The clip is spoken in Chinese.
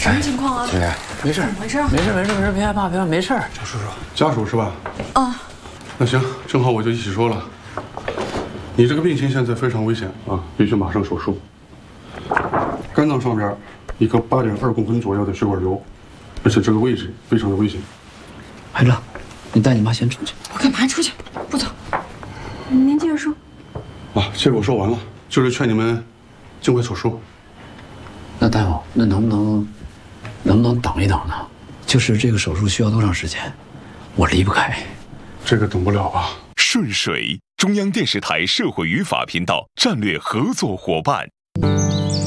什么情况啊？ 姐，没事， 怎么回事？ 没事，别害怕，没事。 赵叔叔，家属是吧？ 啊， 那行，正好我就一起说了。你这个病情现在非常危险啊，必须马上手术。肝脏上边一个8.2公分左右的血管瘤，而且这个位置非常的危险。 排长，你带你妈先出去。 我干嘛出去？不走。您接着说。 啊，其实我说完了，就是劝你们尽快手术。 那大夫，那能不能等一等呢？就是这个手术需要多长时间？我离不开。 这个等不了吧？ 顺水，中央电视台社会与法频道战略合作伙伴。